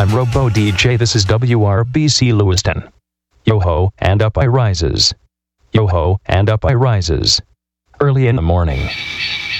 I'm Robo DJ, this is WRBC Lewiston. Yo-ho, and up I rises. Yo-ho, and up I rises. Early in the morning.